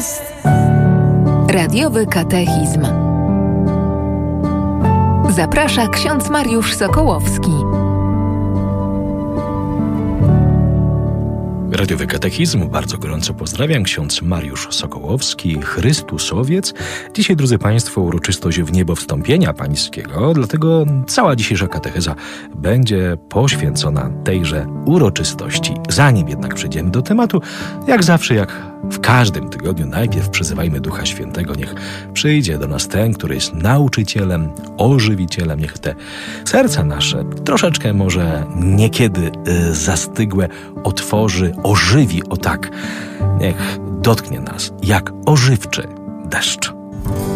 jest radiowy katechizm. Zaprasza ksiądz Mariusz Sokołowski. Radiowy katechizm, bardzo gorąco pozdrawiam, ksiądz Mariusz Sokołowski, Chrystusowiec. Dzisiaj, drodzy Państwo, uroczystość w niebo wstąpienia pańskiego, dlatego cała dzisiejsza katecheza będzie poświęcona tejże uroczystości. Zanim jednak przejdziemy do tematu, jak zawsze, jak w każdym tygodniu, najpierw przyzywajmy Ducha Świętego, niech przyjdzie do nas ten, który jest nauczycielem, ożywicielem, niech te serca nasze, troszeczkę może niekiedy zastygłe, otworzy, ożywi, o tak, niech dotknie nas jak ożywczy deszcz.